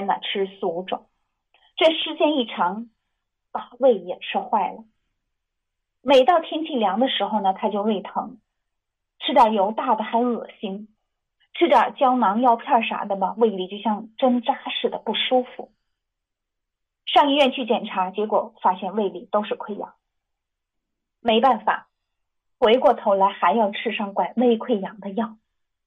呢吃4、5种，这时间一长，胃也吃坏了。每到天气凉的时候呢，他就胃疼，吃点油大的还恶心，吃点胶囊药片啥的吧，胃里就像针扎似的不舒服。上医院去检查，结果发现胃里都是溃疡。没办法，回过头来还要吃上管胃溃疡的药。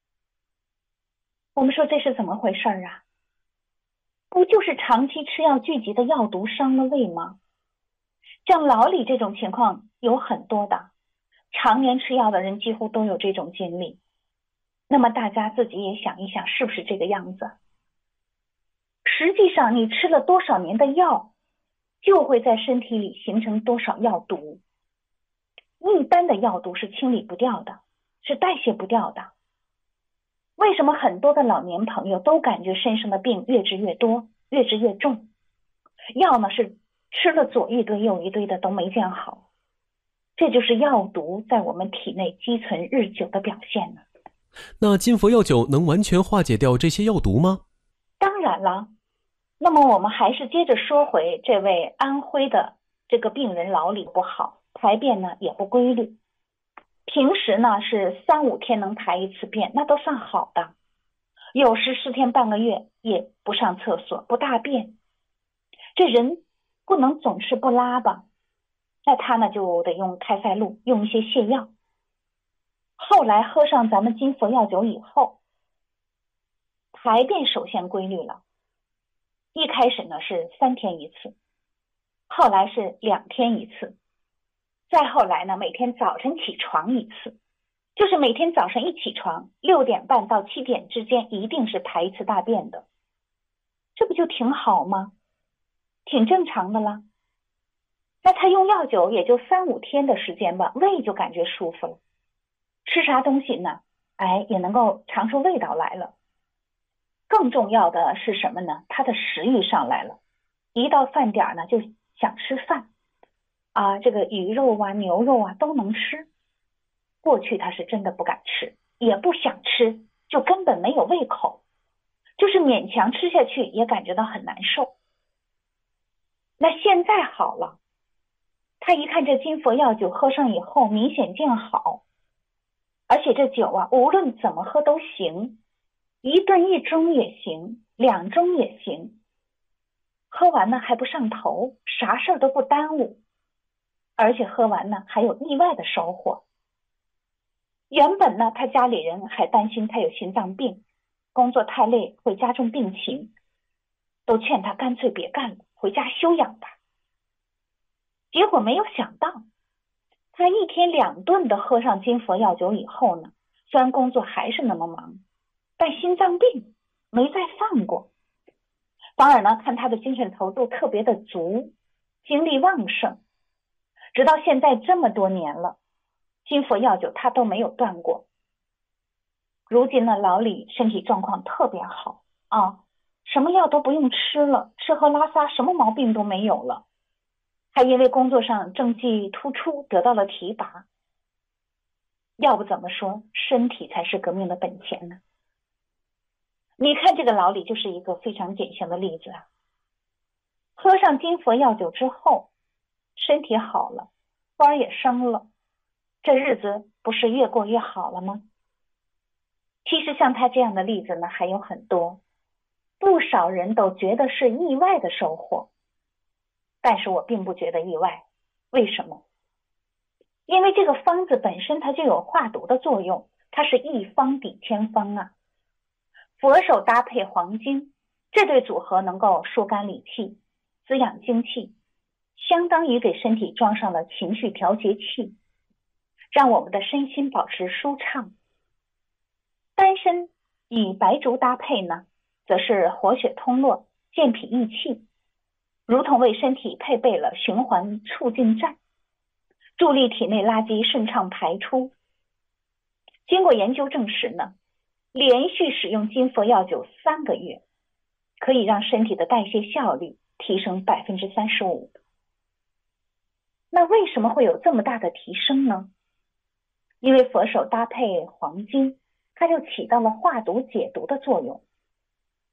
我们说这是怎么回事啊？不就是长期吃药聚集的药毒伤了胃吗？像老李这种情况有很多的，常年吃药的人几乎都有这种经历。那么大家自己也想一想，是不是这个样子？实际上你吃了多少年的药，就会在身体里形成多少药毒。一般的药毒是清理不掉的，是代谢不掉的。为什么很多的老年朋友都感觉身上的病越治越多，越治越重？要么是吃了左一堆右一堆的都没见好，这就是药毒在我们体内积存日久的表现呢。 那金佛药酒能完全化解掉这些药毒吗？ 当然了，那么我们还是接着说回这位安徽的这个病人老李不好，排便呢也不规律，平时呢是3、5天能排一次便，那都算好的，有时10天半个月也不上厕所不大便，这人不能总是不拉吧？那他呢就得用开塞露，用一些泻药。后来喝上咱们金佛药酒以后，排便首先规律了。一开始呢是3天一次，后来是2天一次，再后来呢每天早晨起床一次，就是每天早上一起床6点半到7点之间一定是排一次大便的。这不就挺好吗？挺正常的啦。那他用药酒也就3、5天的时间吧，胃就感觉舒服了，吃啥东西呢也能够尝出味道来了。更重要的是什么呢？他的食欲上来了，一到饭点呢就想吃饭这个鱼肉牛肉都能吃。过去他是真的不敢吃，也不想吃，就根本没有胃口，就是勉强吃下去也感觉到很难受。那现在好了，他一看这金佛药酒喝上以后明显见好，而且这酒无论怎么喝都行，1顿1盅也行，2盅也行，喝完呢还不上头，啥事儿都不耽误，而且喝完呢还有意外的收获。原本呢他家里人还担心他有心脏病，工作太累会加重病情，都劝他干脆别干了，回家休养吧。结果没有想到，他1天2顿的喝上金佛药酒以后呢，虽然工作还是那么忙，但心脏病没再犯过，反而呢看他的精神投入特别的足，精力旺盛，直到现在这么多年了，金佛药酒他都没有断过。如今呢老李身体状况特别好什么药都不用吃了，吃喝拉撒什么毛病都没有了，还因为工作上政绩突出得到了提拔。要不怎么说身体才是革命的本钱呢？你看这个老李就是一个非常典型的例子喝上金佛药酒之后，身体好了，花也生了，这日子不是越过越好了吗？其实像他这样的例子呢还有很多，不少人都觉得是意外的收获，但是我并不觉得意外。为什么？因为这个方子本身它就有化毒的作用，它是一方抵千方佛手搭配黄精，这对组合能够疏肝理气，滋养精气，相当于给身体装上了情绪调节器，让我们的身心保持舒畅。丹参与白术搭配呢，则是活血通络，健脾益气，如同为身体配备了循环促进站，助力体内垃圾顺畅排出。经过研究证实呢，连续使用金佛药酒3个月，可以让身体的代谢效率提升35%。那为什么会有这么大的提升呢？因为佛手搭配黄精，它就起到了化毒解毒的作用。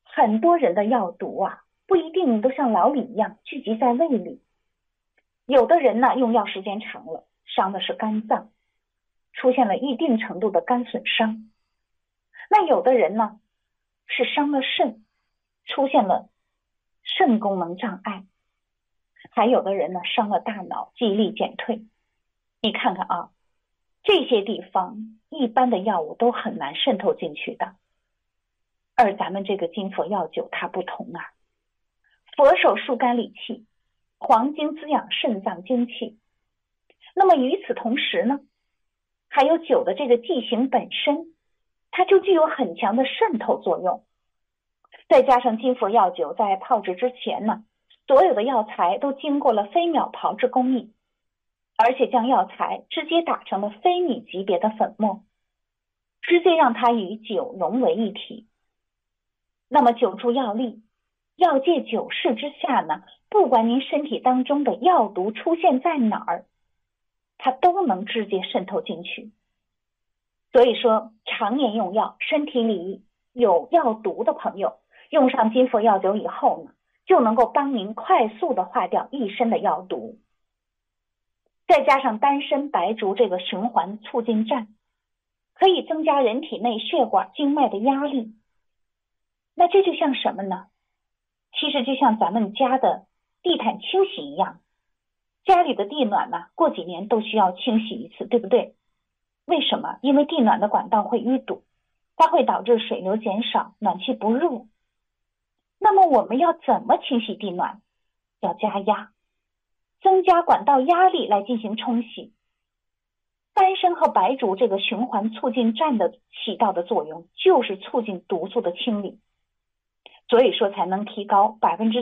很多人的药毒啊，不一定都像老李一样聚集在胃里。有的人呢，用药时间长了，伤的是肝脏，出现了一定程度的肝损伤。那有的人呢，是伤了肾，出现了肾功能障碍。还有的人呢，伤了大脑，记忆力减退。你看看啊，这些地方一般的药物都很难渗透进去的。而咱们这个金佛药酒它不同啊，佛手疏肝理气，黄精滋养肾脏精气。那么与此同时呢，还有酒的这个剂型本身，它就具有很强的渗透作用。再加上金佛药酒在泡制之前呢，所有的药材都经过了飞秒炮制工艺，而且将药材直接打成了非米级别的粉末，直接让它与酒融为一体。那么酒助药力，药借酒势之下呢，不管您身体当中的药毒出现在哪儿，它都能直接渗透进去。所以说，常年用药，身体里有药毒的朋友，用上金佛药酒以后呢，就能够帮您快速的化掉一身的药毒。再加上丹参、白术这个循环促进站，可以增加人体内血管经脉的压力。那这就像什么呢？其实就像咱们家的地毯清洗一样，家里的地暖呢，过几年都需要清洗一次，对不对？为什么？因为地暖的管道会淤堵，它会导致水流减少，暖气不入。那么我们要怎么清洗地暖？要加压，增加管道压力来进行冲洗。丹参和白术这个循环促进站的起到的作用，就是促进毒素的清理，所以说才能提高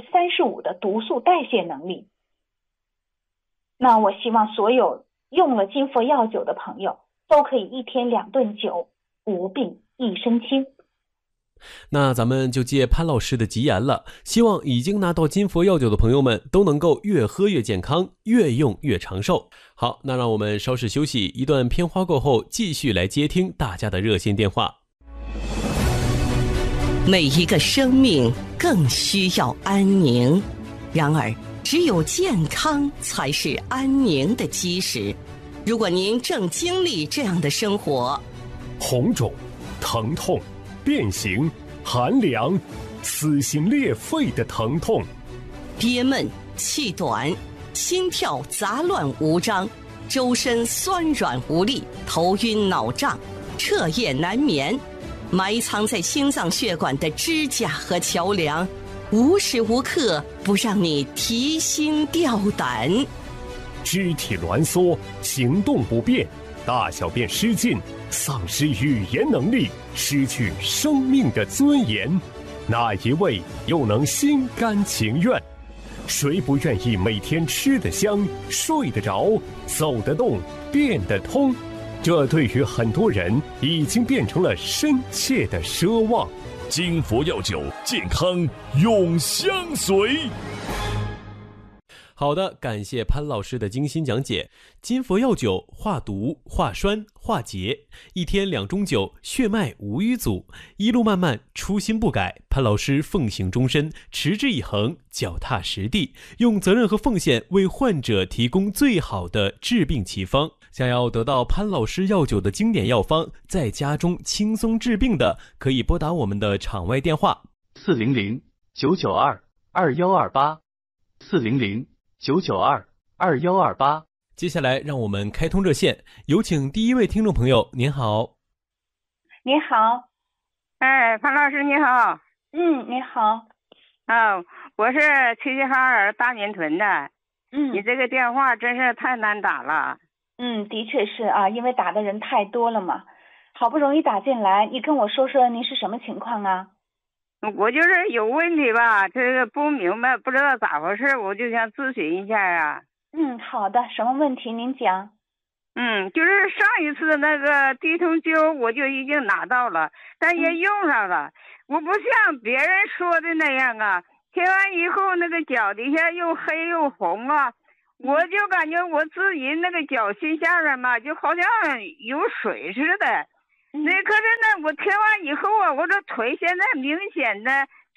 35%的毒素代谢能力。那我希望所有用了金佛药酒的朋友，都可以1天2顿酒，无病一身轻。 那咱们就借潘老师的吉言了，希望已经拿到金佛药酒的朋友们都能够越喝越健康，越用越长寿。好，那让我们稍事休息，一段片花过后，继续来接听大家的热线电话。 每一个生命更需要安宁，然而只有健康才是安宁的基石。如果您正经历这样的生活， 红肿、疼痛、变形、寒凉、撕心裂肺的疼痛， 憋闷、气短、心跳杂乱无章，周身酸软无力，头晕脑胀，彻夜难眠，埋藏在心脏血管的支架和桥梁，无时无刻不让你提心吊胆。 肢体挛缩，行动不便，大小便失禁，丧失语言能力，失去生命的尊严，哪一位又能心甘情愿？谁不愿意每天吃得香、睡得着、走得动、变得通？这对于很多人已经变成了深切的奢望。 金佛药酒，健康永相随。 好的，感谢潘老师的精心讲解。金佛药酒化毒、化栓、化结，1天2盅酒，血脉无瘀阻。一路漫漫，初心不改。潘老师奉行终身，持之以恒，脚踏实地，用责任和奉献为患者提供最好的治病奇方。想要得到潘老师药酒的经典药方，在家中轻松治病的，可以拨打我们的场外电话 400-992-2128，400-992-2128。 接下来让我们开通热线，有请第一位听众朋友。您好。 你好。 哎，潘老师你好。 你好。 我是齐齐哈尔大年屯的。你这个电话真是太难打了。 的确是啊，因为打的人太多了嘛，好不容易打进来，你跟我说说您是什么情况啊？ 我就是有问题吧，这个不明白，不知道咋回事，我就想咨询一下啊。 好的，什么问题您讲？ 就是上一次那个地通灸我就已经拿到了，但也用上了。我不像别人说的那样啊，贴完以后那个脚底下又黑又红啊，我就感觉我自己那个脚心下面嘛，就好像有水似的。可是呢，我贴完以后啊，我这腿现在明显的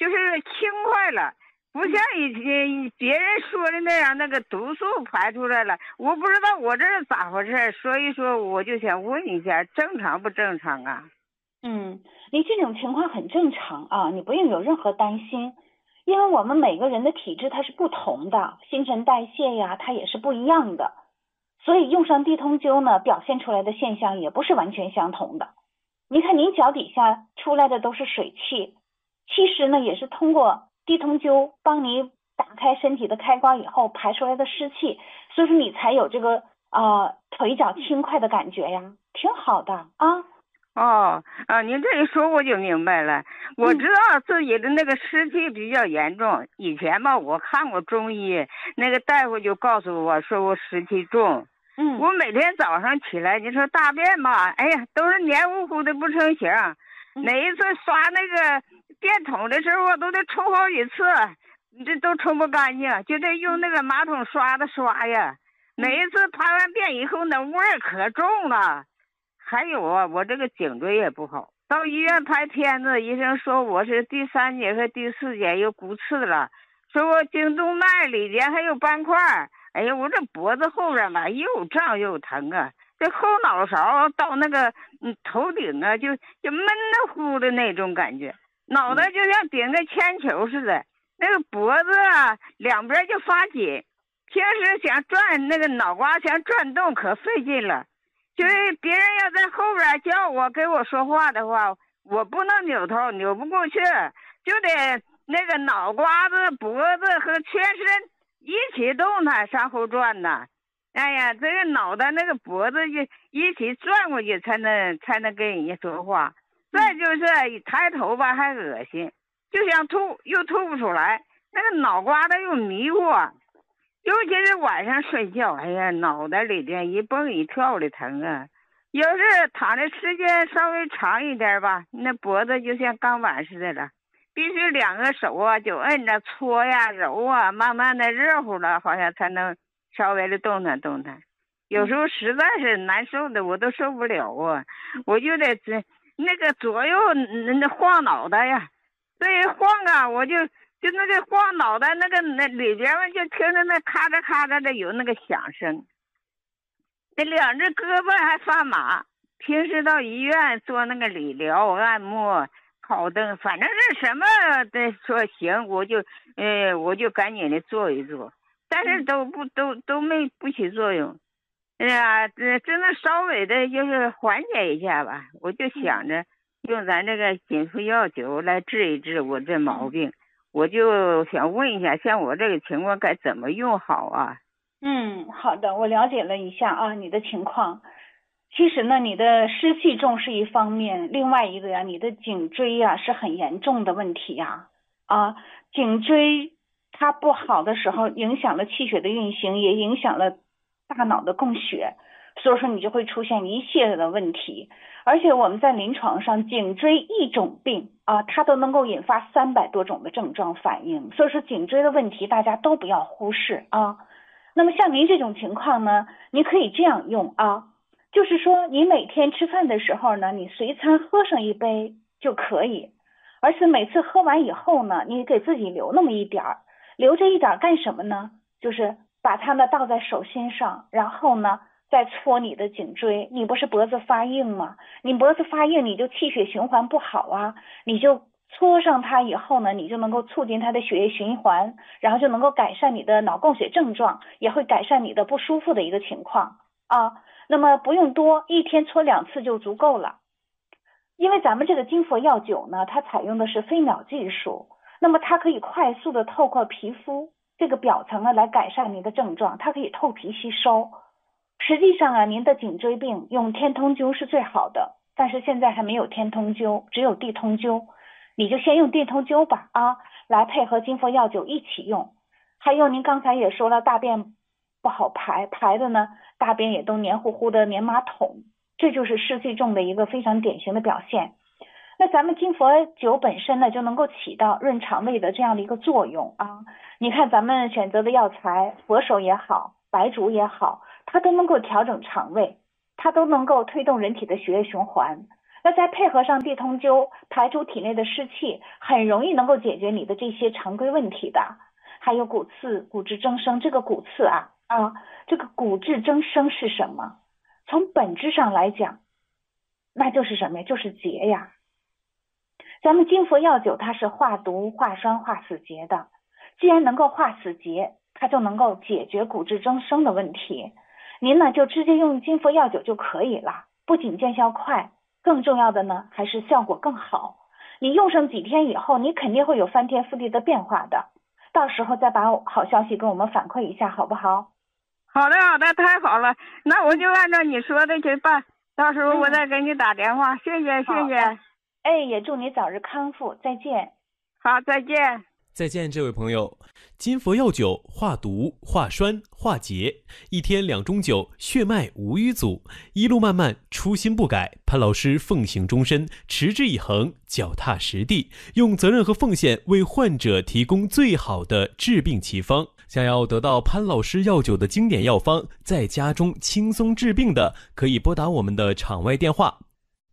就是轻快了，不像以前别人说的那样，那个毒素排出来了。我不知道我这是咋回事，所以说我就想问一下，正常不正常啊？ 你这种情况很正常啊，你不用有任何担心，因为我们每个人的体质它是不同的，新陈代谢呀它也是不一样的，所以用上地通灸呢，表现出来的现象也不是完全相同的。你看您脚底下出来的都是水气，其实呢也是通过地通灸帮你打开身体的开关以后排出来的湿气，所以说你才有这个腿脚轻快的感觉呀，挺好的啊。 您这一说我就明白了。我知道自己的那个湿气比较严重，以前吧我看过中医，那个大夫就告诉我说我湿气重。我每天早上起来，你说大便吧，哎呀，都是黏糊糊的不成形。每一次刷那个便桶的时候，我都得冲好几次，这都冲不干净，就得用那个马桶刷子刷呀。每一次排完便以后，那味儿可重了。还有啊，我这个颈椎也不好，到医院拍片子，医生说我是第3节和第4节有骨刺了，说我颈动脉里边还有斑块。哎呀，我这脖子后边吧又胀又疼啊，这后脑勺到那个头顶啊就闷得乎的那种感觉，脑袋就像顶个铅球似的，那个脖子啊两边就发紧，平时想转那个脑瓜想转动可费劲了。就是别人要在后边叫我给我说话的话，我不能扭头，扭不过去，就得那个脑瓜子、脖子和全身一起动弹上后转呐。哎呀，这个脑袋那个脖子就一起转过去才能跟人家说话。再就是一抬头吧还恶心，就想吐又吐不出来，那个脑瓜子又迷糊。尤其是晚上睡觉，哎呀，脑袋里边一蹦一跳的疼啊！要是躺的时间稍微长一点吧，那脖子就像钢板似的了，必须2个手啊就摁着搓呀揉啊，慢慢的热乎了，好像才能稍微的动弹动弹。有时候实在是难受的，我都受不了啊，我就得那个左右那晃脑袋呀，这一晃啊，我就那个晃脑袋，那里边就听着那咔嚓咔嚓的有那个响声，那2只胳膊还发麻。平时到医院做那个理疗、按摩、烤灯，反正是什么的说行，我就赶紧的做一做，但是都没不起作用。哎呀，只能稍微的就是缓解一下吧。我就想着用咱这个锦服药酒来治一治我这毛病。我就想问一下，像我这个情况该怎么用好啊？ 好的，我了解了一下啊，你的情况。其实呢，你的湿气重是一方面，另外一个呀，你的颈椎呀是很严重的问题呀。颈椎它不好的时候，影响了气血的运行，也影响了大脑的供血，所以说你就会出现一系列的问题。而且我们在临床上，颈椎一种病它都能够引发300多种的症状反应，所以说颈椎的问题大家都不要忽视啊。那么像您这种情况呢，你可以这样用就是说你每天吃饭的时候呢，你随餐喝上一杯就可以，而且每次喝完以后呢，你给自己留那么一点儿，留这一点干什么呢？就是把它呢倒在手心上，然后呢再搓你的颈椎。你不是脖子发硬吗？你脖子发硬，你就气血循环不好啊，你就搓上它以后呢，你就能够促进它的血液循环，然后就能够改善你的脑供血症状，也会改善你的不舒服的一个情况那么不用多，一天搓2次就足够了。因为咱们这个金佛药酒呢，它采用的是飞秒技术，那么它可以快速的透过皮肤这个表层来改善您的症状，它可以透皮吸收。实际上您的颈椎病用天通灸是最好的，但是现在还没有天通灸，只有地通灸。你就先用地通灸吧来配合金佛药酒一起用。还有您刚才也说了，大便不好排的呢，大便也都黏糊糊的黏马桶，这就是湿气重的一个非常典型的表现。那咱们金佛酒本身呢，就能够起到润肠胃的这样的一个作用你看咱们选择的药材，佛手也好，白术也好，它都能够调整肠胃，它都能够推动人体的血液循环。 那再配合上地通灸，排出体内的湿气，很容易能够解决你的这些常规问题的。还有骨刺、骨质增生，这个骨刺这个骨质增生是什么？从本质上来讲，那就是什么呀？就是结呀。咱们金佛药灸它是化毒、化栓、化死结的，既然能够化死结，它就能够解决骨质增生的问题。您呢就直接用金佛药灸就可以了，不仅见效快，更重要的呢还是效果更好。你用上几天以后，你肯定会有翻天覆地的变化的。到时候再把好消息跟我们反馈一下，好不好？ 好的，太好了，那我就按照你说的去办，到时候我再给你打电话。谢谢。 哎，也祝你早日康复，再见。 好，再见。 再见，这位朋友。金佛药灸化毒、化栓、化结，一天2盅酒，血脉无瘀阻。一路漫漫，初心不改。潘老师奉行终身，持之以恒，脚踏实地，用责任和奉献为患者提供最好的治病奇方。想要得到潘老师药酒的经典药方，在家中轻松治病的，可以拨打我们的场外电话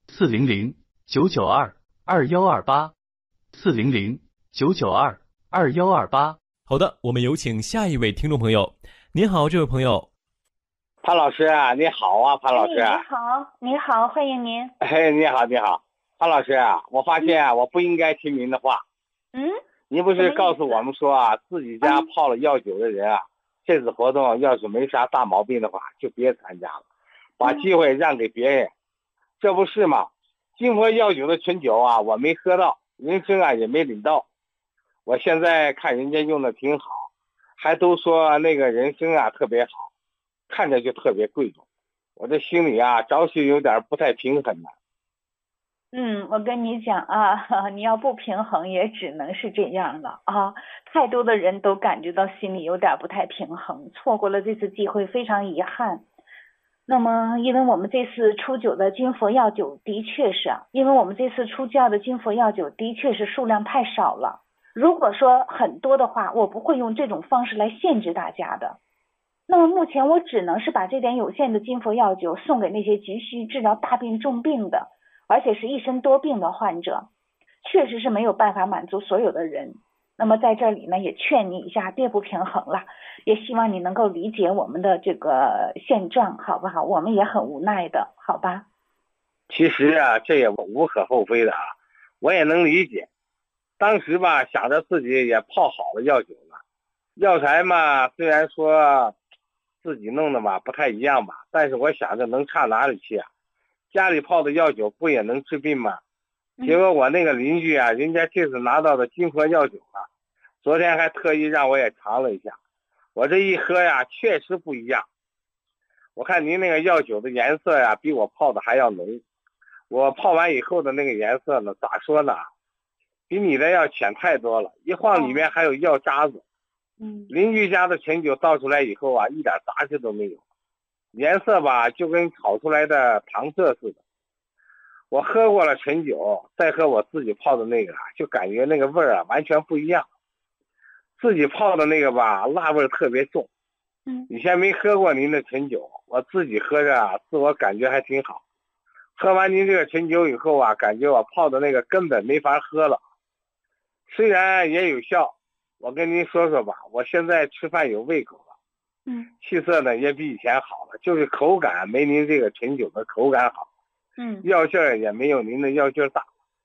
400-992-2128，400-992-2128。 好的，我们有请下一位听众朋友。您好，这位朋友。 潘老师啊，你好啊，潘老师。 你好，欢迎您。 你好，潘老师啊，我发现我不应该听您的话。您不是告诉我们说自己家泡了药酒的人这次活动要是没啥大毛病的话，就别参加了，把机会让给别人，这不是吗？金佛药酒的纯酒我没喝到，人参也没领到。我现在看人家用的挺好，还都说那个人参特别好，看着就特别贵重，我这心里着实有点不太平衡了。 我跟你讲你要不平衡也只能是这样了太多的人都感觉到心里有点不太平衡，错过了这次机会，非常遗憾。那么因为我们这次出酒的金佛药酒的确是因为我们这次出教的金佛药酒的确是数量太少了，如果说很多的话，我不会用这种方式来限制大家的。那么目前我只能是把这点有限的金佛药酒送给那些急需治疗大病重病的，而且是一身多病的患者，确实是没有办法满足所有的人。那么在这里呢，也劝你一下，别不平衡了，也希望你能够理解我们的这个现状，好不好？我们也很无奈的，好吧？ 其实这也无可厚非的我也能理解。当时想着自己也泡好了药酒了，药材嘛，虽然说自己弄的不太一样但是我想着能差哪里去家里泡的药酒不也能治病吗？结果我那个邻居人家这次拿到的金佛药酒昨天还特意让我也尝了一下，我这一喝确实不一样。我看您那个药酒的颜色比我泡的还要浓，我泡完以后的那个颜色呢，咋说呢，比你的要浅太多了，一晃里面还有药渣子。邻居家的纯酒倒出来以后一点杂质都没有，颜色就跟炒出来的糖色似的。我喝过了纯酒，再喝我自己泡的那个就感觉那个味儿完全不一样。自己泡的那个辣味特别重。以前没喝过您的纯酒，我自己喝着自我感觉还挺好。喝完您这个纯酒以后感觉我泡的那个根本没法喝了。虽然也有效，我跟您说说我现在吃饭有胃口了，气色呢也比以前好了，就是口感没您这个纯酒的口感好，药劲儿也没有您的药劲儿大。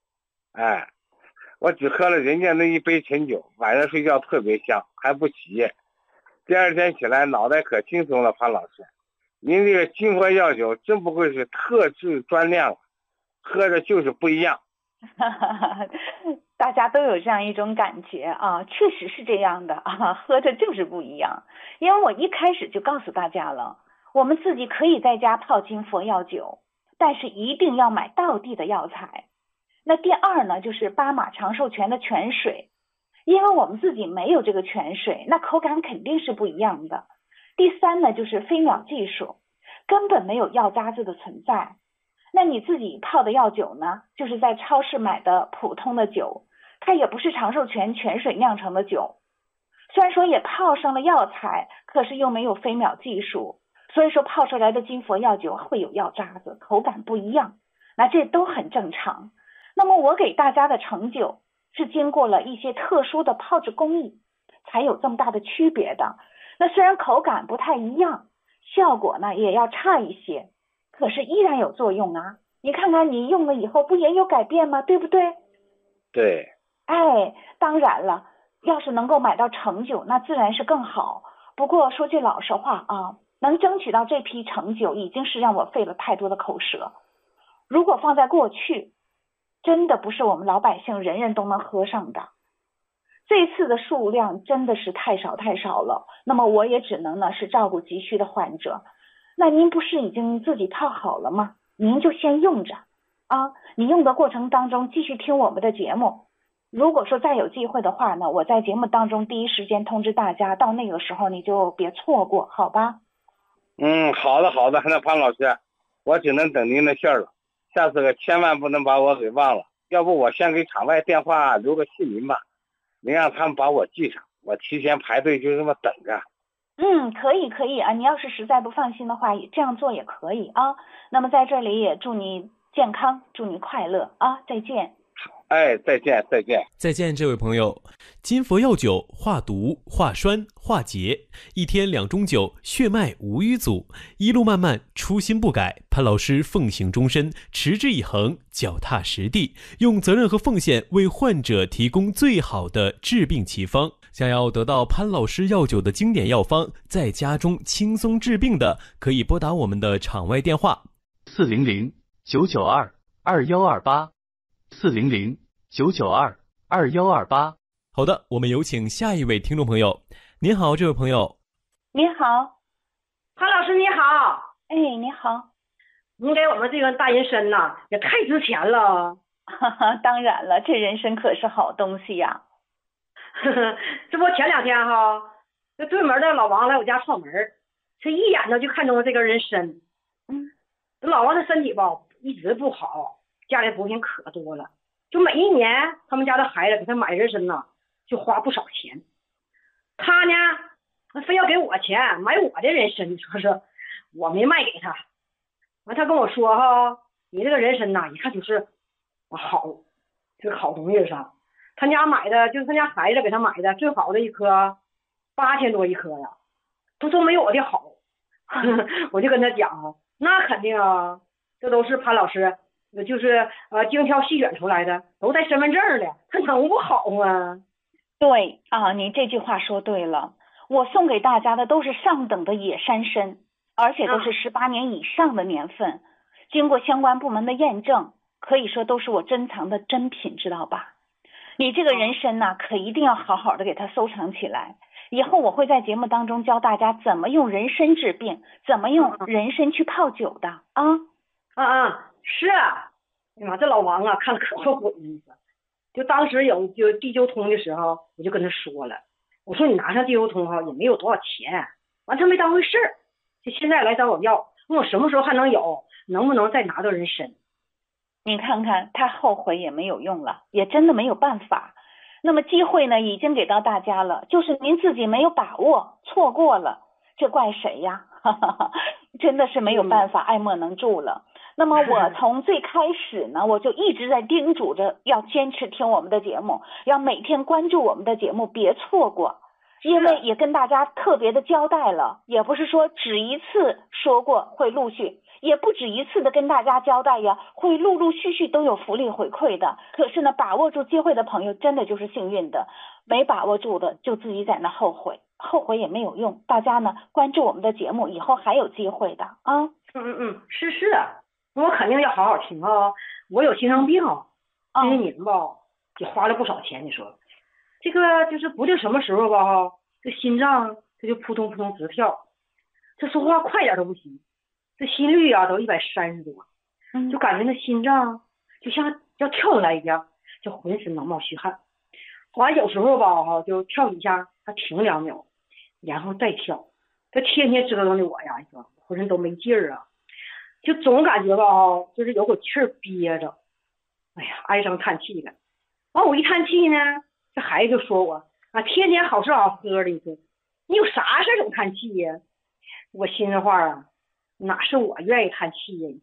我只喝了人家那一杯纯酒，晚上睡觉特别香，还不起夜，第二天起来脑袋可轻松了。潘老师，您这个金佛药酒真不愧是特制专量，喝着就是不一样。 大家都有这样一种感觉确实是这样的喝着就是不一样。因为我一开始就告诉大家了，我们自己可以在家泡金佛药酒，但是一定要买道地的药材。那第二呢，就是巴马长寿泉的泉水，因为我们自己没有这个泉水，那口感肯定是不一样的。第三呢，就是飞秒技术，根本没有药渣子的存在。那你自己泡的药酒呢，就是在超市买的普通的酒，它也不是长寿泉泉水酿成的酒，虽然说也泡上了药材，可是又没有飞秒技术，所以说泡出来的金佛药酒会有药渣子，口感不一样。 那这都很正常。那么我给大家的成就是经过了一些特殊的泡制工艺才有这么大的区别的。那虽然口感不太一样，效果呢也要差一些，可是依然有作用啊。你看看你用了以后不也有改变吗？对不对？ 对。 哎，当然了，要是能够买到成酒，那自然是更好。不过说句老实话啊，能争取到这批成酒已经是让我费了太多的口舌。如果放在过去，真的不是我们老百姓人人都能喝上的。这次的数量真的是太少了，那么我也只能呢是照顾急需的患者。那您不是已经自己泡好了吗？您就先用着啊，你用的过程当中继续听我们的节目。如果说再有机会的话呢，我在节目当中第一时间通知大家，到那个时候你就别错过，好吧？ 好的，那潘老师，我只能等您的信儿了。下次可千万不能把我给忘了，要不我先给场外电话留个姓名吧，您让他们把我记上，我提前排队就这么等着。 可以啊，你要是实在不放心的话，这样做也可以啊。那么在这里也祝你健康，祝你快乐啊！再见。 哎，再见。 再见，这位朋友。金佛药酒化毒、化栓、化结，一天2盅酒，血脉无瘀阻。一路漫漫，初心不改。潘老师奉行终身，持之以恒，脚踏实地，用责任和奉献为患者提供最好的治病奇方。想要得到潘老师药酒的经典药方，在家中轻松治病的，可以拨打我们的场外电话 400-992-2128，400-992-2128。 好的，我们有请下一位听众朋友。您好，这位朋友。 你好， 潘老师你好。 哎，你好。 您给我们这个大人参呐，也太值钱了。 当然了，这人参可是好东西呀。 这不前2天哈，这对门的老王来我家串门，这一眼呢就看中了这根人参。老王的身体吧一直不好，家里补品可多了，就每一年他们家的孩子给他买人参呐，就花不少钱。他呢非要给我钱买我的人参，你说说，我没卖给他。完他跟我说哈，你这个人参呐一看就是好，这个好东西是吧？他家买的就是他家孩子给他买的最好的一颗，8000多一颗呀，都没有我的好。我就跟他讲，那肯定啊，这都是潘老师就是精挑细选出来的，都带身份证的，他能不好吗？ 对啊，你这句话说对了，我送给大家的都是上等的野山参，而且都是18年以上的年份，经过相关部门的验证，可以说都是我珍藏的珍品，知道吧？你这个人参呢，可一定要好好的给它收藏起来。以后我会在节目当中教大家怎么用人参治病，怎么用人参去泡酒的啊。 是啊，哎妈，这老王啊看了可后悔了。就当时就地沟通的时候，我就跟他说了，我说你拿上地沟通哈也没有多少钱，完他没当回事儿，就现在来找我要，问我什么时候还能有，能不能再拿到人参。 你看看他后悔也没有用了，也真的没有办法。那么机会呢已经给到大家了，就是您自己没有把握，错过了，这怪谁呀？真的是没有办法，爱莫能助了。那么我从最开始呢，我就一直在叮嘱着要坚持听我们的节目，要每天关注我们的节目，别错过。因为也跟大家特别的交代了，也不是说只一次说过会陆续，也不止一次的跟大家交代呀，会陆陆续续都有福利回馈的。可是呢，把握住机会的朋友真的就是幸运的，没把握住的就自己在那后悔，后悔也没有用。大家呢关注我们的节目，以后还有机会的啊。 是啊，我肯定要好好听啊。我有心脏病，这些年吧也花了不少钱，你说这个就是不定什么时候吧哈，这心脏这就扑通扑通直跳，这说话快点都不行，这心率啊都130多，就感觉那心脏就像要跳出来一样，就浑身能冒虚汗。完有时候吧哈，就跳几下，还停2秒，然后再跳。这天天折腾的我呀，浑身都没劲儿啊，就总感觉吧哈，就是有口气儿憋着，哎呀，唉声叹气的。完我一叹气呢，这孩子就说我啊，天天好吃好喝的，你有啥事总叹气呀？我心里话啊，哪是我愿意叹气呀？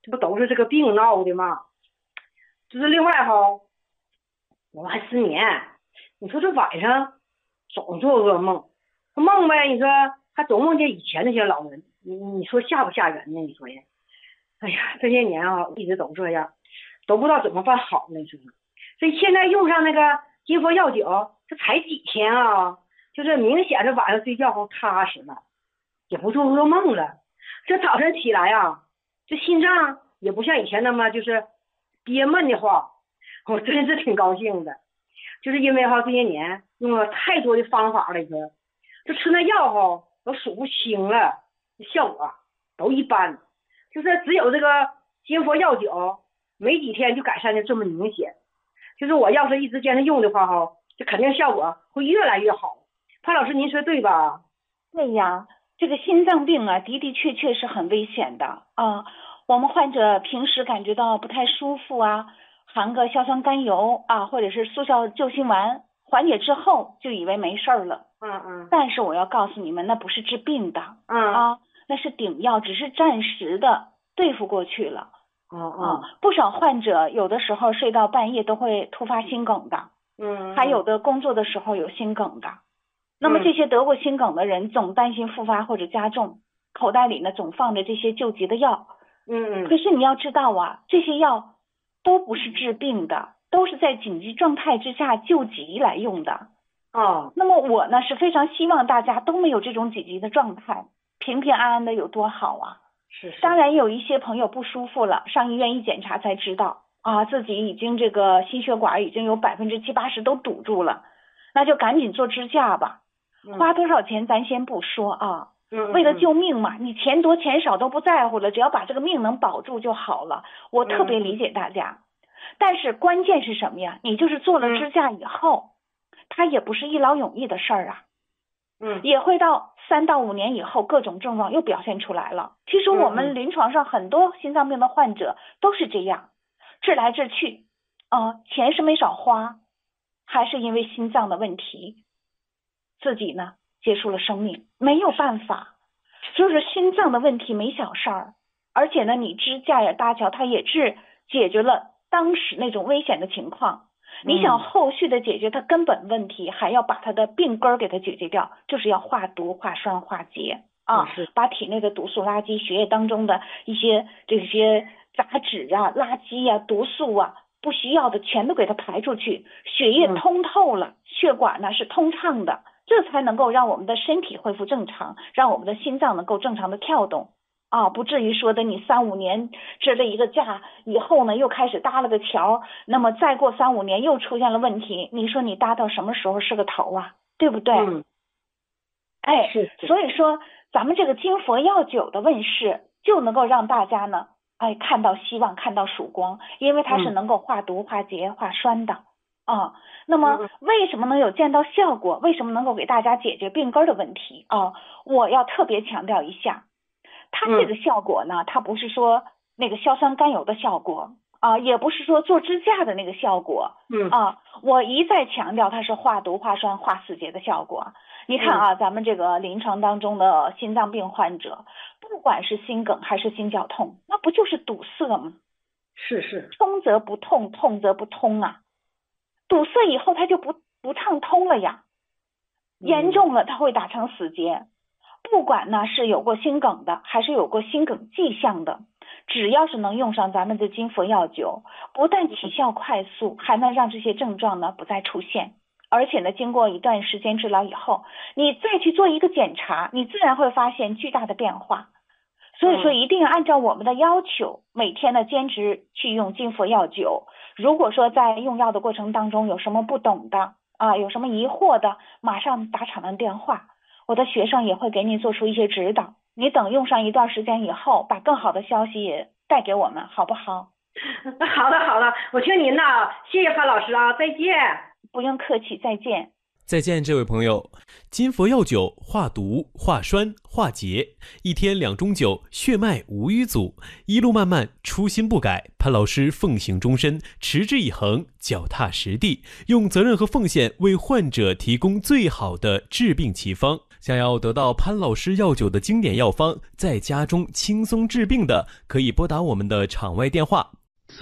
这不都是这个病闹的吗？就是另外哈，我还失眠，你说这晚上总做噩梦，梦呗，你说还总梦见以前那些老人，你说吓不吓人呢？你说呀？哎呀，这些年啊，一直都这样，都不知道怎么办好呢，是不是？所以现在用上那个金佛药酒，这才几天啊，就是明显这晚上睡觉后踏实了，也不做噩梦了。这早晨起来啊，这心脏也不像以前那么就是憋闷的慌，我真是挺高兴的。就是因为这些年用了太多的方法了，这吃那药都数不清了，效果都一般，就是只有这个金佛药酒没几天就改善的这么明显。就是我要是一直坚持用的话这肯定效果会越来越好。潘老师您说对吧？ 对呀，这个心脏病啊，的的确确是很危险的啊。我们患者平时感觉到不太舒服啊，含个硝酸甘油啊，或者是速效救心丸，缓解之后就以为没事儿了。但是我要告诉你们，那不是治病的。那是顶药，只是暂时的对付过去了。不少患者有的时候睡到半夜都会突发心梗的。还有的工作的时候有心梗的。那么这些得过心梗的人总担心复发或者加重，口袋里呢总放着这些救急的药。可是你要知道啊，这些药都不是治病的，都是在紧急状态之下救急来用的。那么我呢是非常希望大家都没有这种紧急的状态，平平安安的有多好啊。当然有一些朋友不舒服了，上医院一检查才知道自己已经这个心血管已经有70-80%都堵住了，那就赶紧做支架吧。花多少钱咱先不说为了救命嘛，你钱多钱少都不在乎了，只要把这个命能保住就好了。我特别理解大家，但是关键是什么呀？你就是做了支架以后，它也不是一劳永逸的事儿啊。也会到3到5年以后，各种症状又表现出来了。其实我们临床上很多心脏病的患者都是这样，治来治去，钱是没少花，还是因为心脏的问题，自己呢结束了生命，没有办法。就是心脏的问题没小事儿，而且呢，你支架呀搭桥，它也是解决了当时那种危险的情况。你想后续的解决它根本问题，还要把它的病根给它解决掉，就是要化毒、化栓、化结把体内的毒素、垃圾、血液当中的一些这些杂质垃圾毒素不需要的全都给它排出去，血液通透了，血管呢是通畅的，这才能够让我们的身体恢复正常，让我们的心脏能够正常的跳动不至于说的你3-5年支了一个架以后呢，又开始搭了个桥，那么再过3-5年又出现了问题，你说你搭到什么时候是个头对不对？所以说咱们这个金佛药酒的问世，就能够让大家呢看到希望，看到曙光，因为它是能够化毒、化结、化栓的那么为什么能有见到效果？为什么能够给大家解决病根的问题我要特别强调一下，它这个效果呢，它不是说那个硝酸甘油的效果也不是说做支架的那个效果我一再强调它是化毒、化栓、化死结的效果。你看咱们这个临床当中的心脏病患者，不管是心梗还是心绞痛，那不就是堵塞吗？ 是通则不痛，痛则不通堵塞以后它就不畅通了呀，严重了它会打成死结。不管呢是有过心梗的，还是有过心梗迹象的，只要是能用上咱们的金佛药酒，不但起效快速，还能让这些症状呢不再出现。而且呢，经过一段时间治疗以后，你再去做一个检查，你自然会发现巨大的变化。所以说一定要按照我们的要求，每天呢坚持去用金佛药酒。如果说在用药的过程当中有什么不懂的有什么疑惑的，马上打场的电话，我的学生也会给你做出一些指导。你等用上一段时间以后，把更好的消息也带给我们，好不好？ 好的，我听您的，谢谢潘老师再见。 不用客气，再见。 再见，这位朋友。金佛药酒化毒、化栓、化结，1天2盅酒，血脉无瘀阻，一路漫漫，初心不改。潘老师奉行终身，持之以恒，脚踏实地，用责任和奉献为患者提供最好的治病奇方。 想要得到潘老师药酒的经典药方，在家中轻松治病的，可以拨打我们的场外电话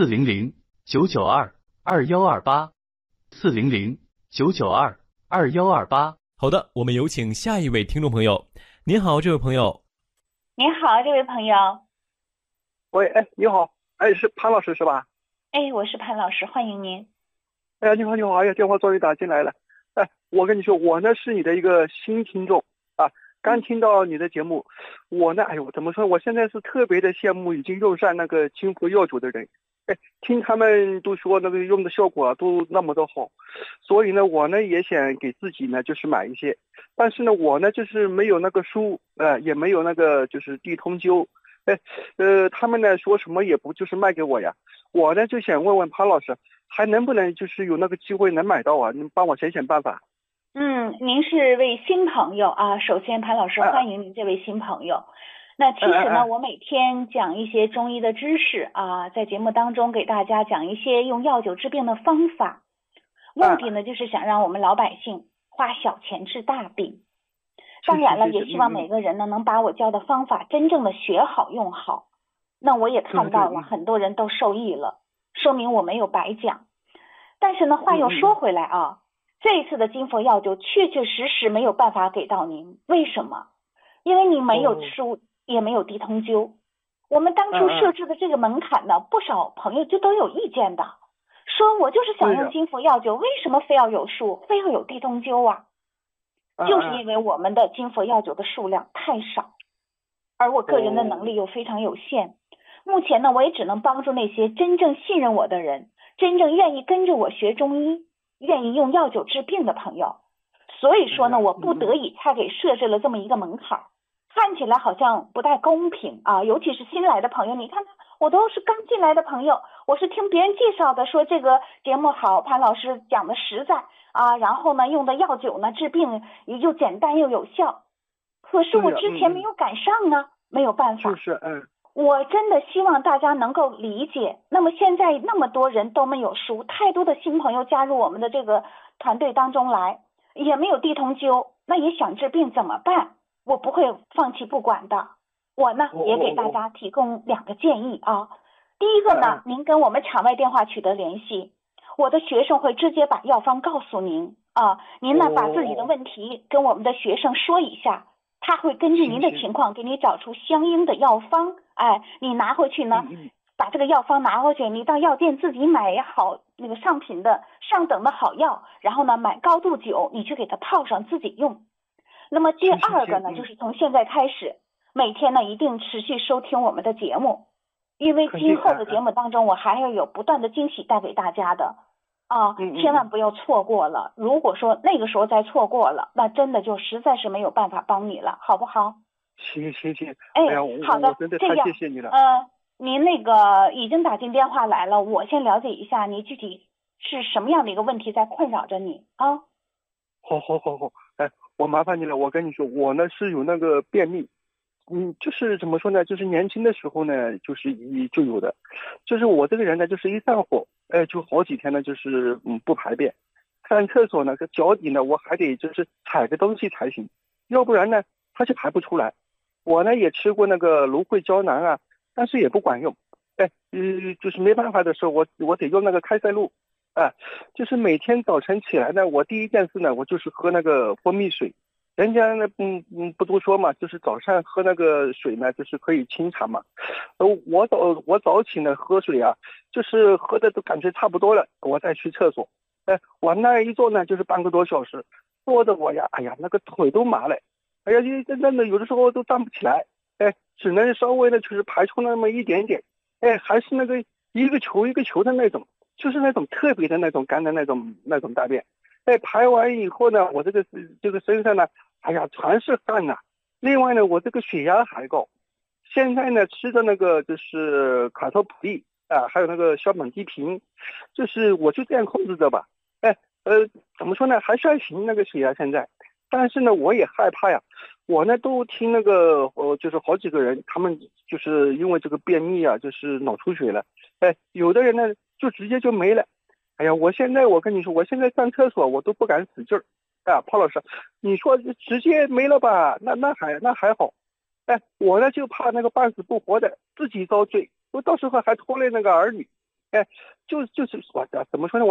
400-992-2128，400-992-2128。 好的，我们有请下一位听众朋友。您好，这位朋友。 您好，这位朋友。 喂，你好，是潘老师是吧？ 我是潘老师，欢迎您。 你好，电话终于打进来了。我跟你说，我呢是你的一个新听众啊，刚听到你的节目，我呢，怎么说？我现在是特别的羡慕已经用上那个金佛药酒的人，听他们都说那个用的效果都那么的好，所以呢，我呢也想给自己呢就是买一些，但是呢，我呢就是没有那个书，也没有那个就是地通灸，他们呢说什么也不就是卖给我呀，我呢就想问问潘老师，还能不能就是有那个机会能买到啊？您帮我想想办法。 您是位新朋友啊，首先潘老师欢迎您这位新朋友。那其实呢，我每天讲一些中医的知识啊，在节目当中给大家讲一些用药酒治病的方法，目的呢就是想让我们老百姓花小钱治大病。当然了，也希望每个人呢能把我教的方法真正的学好用好。那我也看到了很多人都受益了，说明我没有白讲。但是呢，话又说回来啊，这一次的金佛药酒确确实实没有办法给到您。为什么？因为您没有书，也没有地通灸。我们当初设置的这个门槛呢，不少朋友就都有意见的，说我就是想用金佛药酒，为什么非要有书，非要有地通灸啊？就是因为我们的金佛药酒的数量太少，而我个人的能力又非常有限。目前呢，我也只能帮助那些真正信任我的人，真正愿意跟着我学中医，愿意用药酒治病的朋友。所以说呢，我不得已才给设置了这么一个门槛，看起来好像不太公平啊。尤其是新来的朋友，你看看我都是刚进来的朋友，我是听别人介绍的，说这个节目好，潘老师讲的实在啊，然后呢用的药酒呢治病又简单又有效。可是我之前没有赶上啊，没有办法。我真的希望大家能够理解。那么现在那么多人都没有书，太多的新朋友加入我们的这个团队当中来，也没有地通灸，那也想治病怎么办？我不会放弃不管的。我呢也给大家提供2个建议啊。第一个呢，您跟我们场外电话取得联系，我的学生会直接把药方告诉您啊。您呢把自己的问题跟我们的学生说一下，他会根据您的情况给你找出相应的药方。你拿回去呢，把这个药方拿回去，你到药店自己买好那个上品的上等的好药，然后呢买高度酒，你去给它泡上自己用。那么第2个呢，就是从现在开始，每天呢一定持续收听我们的节目，因为今后的节目当中我还要有不断的惊喜带给大家的啊，千万不要错过了。如果说那个时候再错过了，那真的就实在是没有办法帮你了，好不好？ 行， 好的， 我真的太谢谢你了。 您那个已经打进电话来了，我先了解一下你具体是什么样的一个问题在困扰着你啊？ 好，我麻烦你了。我跟你说，我呢是有那个便秘，就是怎么说呢，就是年轻的时候呢，就是就有的，就是我这个人呢，就是一上火，就好几天呢，就是不排便，上厕所呢，脚底呢，我还得就是踩个东西才行，要不然呢，它就排不出来。我呢也吃过那个芦荟胶囊啊，但是也不管用。就是没办法的时候，我得用那个开塞露，就是每天早晨起来呢，我第一件事呢，我就是喝那个蜂蜜水。人家呢，不多说嘛，就是早上喝那个水呢，就是可以清肠嘛。我早起呢喝水啊，就是喝的都感觉差不多了，我再去厕所。往那一坐呢，就是半个多小时，坐的我呀，那个腿都麻了。真的有的时候都站不起来，只能稍微的就是排出那么一点点，还是那个一个球一个球的那种，就是那种特别的那种干的那种大便，排完以后呢，我这个身上呢，全是汗呐。另外呢，我这个血压还高，现在呢吃的那个就是卡托普利还有那个硝苯地平，就是我就这样控制着吧，怎么说呢，还算行那个血压现在。但是呢，我也害怕呀。我呢都听那个就是好几个人，他们就是因为这个便秘啊，就是脑出血了。有的人呢就直接就没了。我现在我跟你说，我现在上厕所我都不敢使劲儿， 啊，庞老师，你说直接没了吧？那还好。哎，我呢就怕那个半死不活的自己遭罪，我到时候还拖累那个儿女。哎，就是我怎么说呢？